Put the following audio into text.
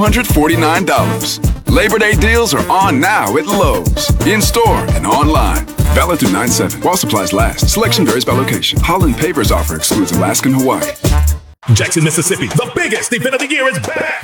$149. Labor Day deals are on now at Lowe's. In-store and online. Valid through 9/7. While supplies last. Selection varies by location. Holland Pavers offer excludes Alaska and Hawaii. Jackson, Mississippi, the biggest event of the year is back.